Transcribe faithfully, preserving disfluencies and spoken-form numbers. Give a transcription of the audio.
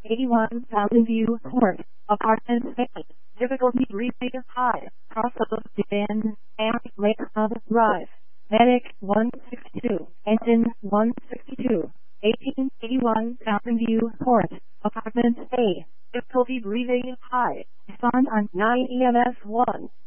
eighty-one Fountain View Court, Apartment A. Difficulty breathing high, cross of Divan, and Lake Hub Drive. Medic one sixty-two, engine one sixty-two, eighteen eighty-one Fountain View Court, Apartment A. Difficulty breathing high. Respond on nine E M S one.